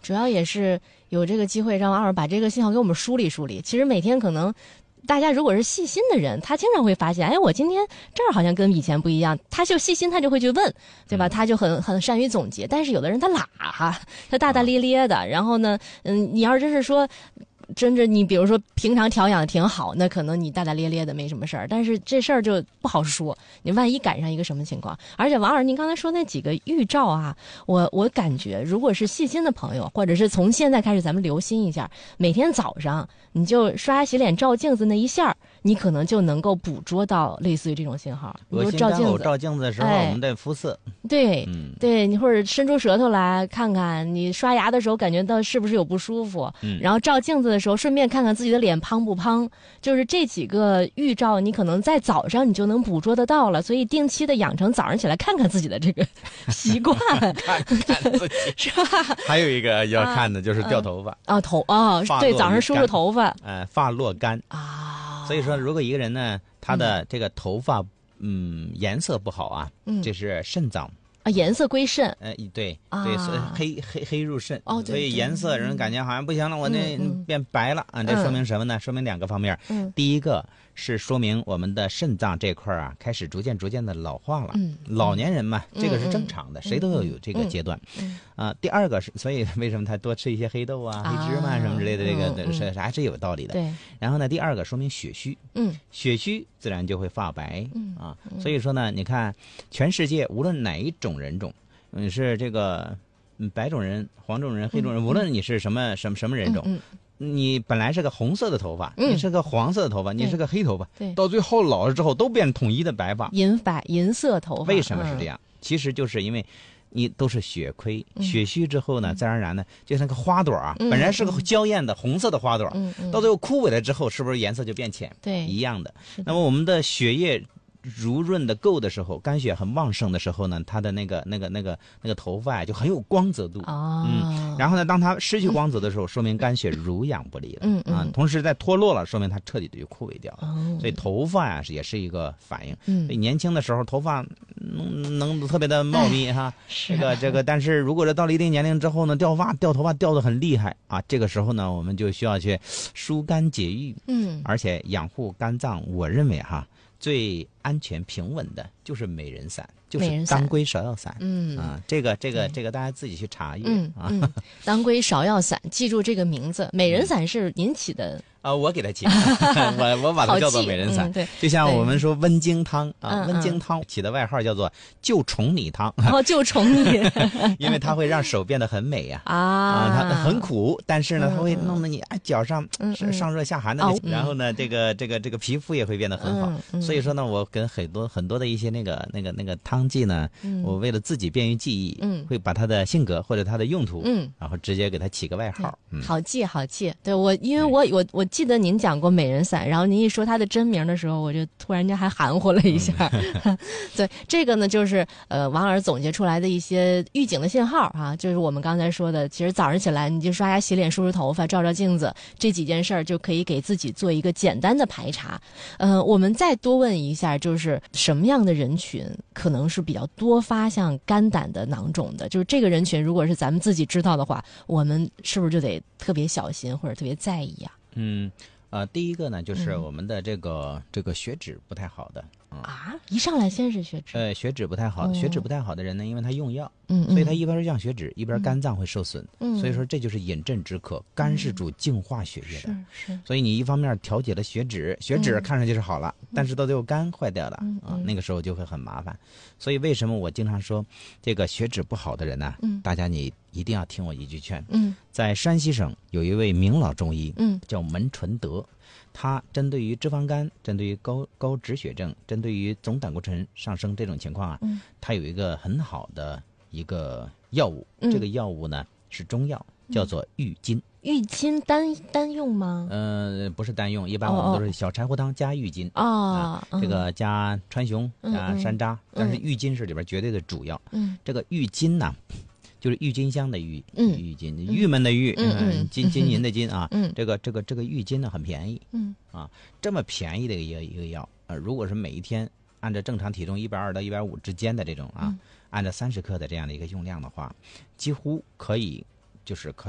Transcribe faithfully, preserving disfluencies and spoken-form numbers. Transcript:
主要也是有这个机会让王老师把这个信号给我们梳理梳理。其实每天可能大家如果是细心的人，他经常会发现，哎，我今天这儿好像跟以前不一样，他就细心，他就会去问，对吧？他就很很善于总结。但是有的人他懒哈，他大大咧咧的，然后呢，嗯，你要是真是说。真的，你比如说平常调养的挺好，那可能你大大咧咧的没什么事儿，但是这事儿就不好说，你万一赶上一个什么情况。而且王老师您刚才说那几个预兆啊，我我感觉如果是细心的朋友，或者是从现在开始咱们留心一下，每天早上你就刷牙洗脸照镜子那一下，你可能就能够捕捉到类似于这种信号。 恶心干呕照镜子的时候， 哎、 我们的肤色， 对、 嗯、 对，你或者伸出舌头来看看，你刷牙的时候感觉到是不是有不舒服， 嗯、 然后照镜子的时候顺便看看自己的脸胖不胖，就是这几个预兆，你可能在早上你就能捕捉得到了。所以定期的养成早上起来看看自己的这个习惯， 看看自己是吧？ 还有一个要看的就是掉头发啊，啊头啊，对，早上梳梳头发， 呃，发落干啊。 所以说，如果一个人呢，他的这个头发嗯颜色不好啊， 嗯， 这是肾脏。 啊，颜色归肾， 呃，对啊、 对，所以黑黑黑入肾， 哦， 所以颜色人感觉好像不行了，嗯、我那变白了、嗯、啊，这说明什么呢？嗯、说明两个方面。 嗯， 第一个是说明我们的肾脏这块啊，开始逐渐逐渐的老化了。 嗯， 老年人嘛， 嗯、 这个是正常的，嗯、谁都要有这个阶段。 嗯啊、呃，第二个是，所以为什么他多吃一些黑豆啊、啊黑芝麻什么之类的，这个嗯、 是还是有道理的。 对。 然后呢，第二个说明血虚。 嗯， 血虚自然就会发白。 嗯啊，所以说呢，你看全世界无论哪一种人种。你是这个白种人、黄种人、黑种人， 嗯、 无论你是什么什么什么人种， 嗯嗯、你本来是个红色的头发， 嗯、 你是个黄色的头发，你是个黑头发， 对， 到最后老了之后都变统一的白发， 银白银色头发。 为什么是这样？嗯、其实就是因为你都是血亏、嗯、血虚之后呢，自然而然呢，就像个花朵啊， 嗯、 本来是个娇艳的红色的花朵， 嗯嗯、 到最后枯萎了之后，是不是颜色就变浅？ 对， 一样的。那么我们的血液濡润的够的时候，肝血很旺盛的时候呢，它的那个那个那个那个头发呀、啊、就很有光泽度。 哦， 嗯，然后呢，当它失去光泽的时候，说明肝血濡养不力了。 嗯嗯、 啊，同时在脱落了，说明它彻底的就枯萎掉了。 哦， 所以头发呀、啊、也是一个反应。 嗯， 所以年轻的时候头发能能特别的茂密哈， 是这个这个，但是如果是到了一定年龄之后呢，掉发掉头发掉得很厉害啊，这个时候呢，我们就需要去疏肝解郁。 嗯， 而且养护肝脏，我认为哈。最安全平稳的就是美人散，就是当归芍药散。 嗯啊，这个这个这个大家自己去查阅、 嗯、 啊。 嗯，当归芍药散，记住这个名字。美人散是您起的。 啊，我给它起的，我我把它叫做美人散。 嗯、对， 就像我们说温经汤啊， 嗯、 温经汤起的外号叫做救宠你汤。 哦，救宠你， 因为它会让手变得很美呀。 啊， 啊，它很苦，但是呢，它会弄得你啊脚上上热下寒的， 嗯、 然后呢，这个这个这个皮肤也会变得很好。 嗯、 所以说呢，我跟很多很多的一些那个那个那个汤剂呢， 嗯、 我为了自己便于记忆， 嗯， 会把它的性格或者它的用途， 嗯， 然后直接给它起个外号。嗯， 好记好记。对我，因为我我我记得您讲过美人散，然后您一说它的真名的时候，我就突然间还含糊了一下。嗯、对，这个呢就是呃王老师总结出来的一些预警的信号啊，就是我们刚才说的，其实早上起来你就刷牙洗脸、梳梳头发、照照镜子，这几件事儿就可以给自己做一个简单的排查。呃，我们再多问一下，就是什么样的人群可能是比较多发像肝胆的囊肿的？就是这个人群，如果是咱们自己知道的话，我们是不是就得特别小心或者特别在意呀、 啊？嗯。呃，第一个呢，就是我们的这个、嗯、这个血脂不太好的、 嗯、啊，一上来先是血脂， 呃，血脂不太好的，哦、血脂不太好的人呢，因为他用药， 嗯， 所以他一边降血脂，一边肝脏会受损， 嗯， 所以说这就是饮鸩止渴，肝是主净化血液的， 嗯、是是， 所以你一方面调节了血脂，血脂看上去是好了，嗯、但是到最后肝坏掉了、 嗯、 啊，那个时候就会很麻烦。所以为什么我经常说，这个血脂不好的人呢、啊， 嗯， 大家你一定要听我一句劝， 嗯， 在山西省有一位名老中医， 嗯， 叫门纯德。它针对于脂肪肝、针对于高高脂血症、针对于总胆固醇上升这种情况啊， 嗯， 它有一个很好的一个药物， 嗯、 这个药物呢是中药，叫做郁金。 郁金单单用吗？ 呃，不是单用，一般我们都是小柴胡汤加郁金啊、 哦呃，这个加川芎、加山楂， 嗯、 但是郁金是里边绝对的主要。 嗯， 这个郁金呢。就是郁金香的郁， 嗯， 郁金，郁闷的郁， 嗯嗯， 金金银的金啊， 嗯， 这个这个这个郁金呢很便宜， 嗯啊，这么便宜的一个一个药，呃，如果是每一天按照正常体重一百二到一百五之间的这种啊， 嗯、 按照三十克的这样的一个用量的话，几乎可以就是可以。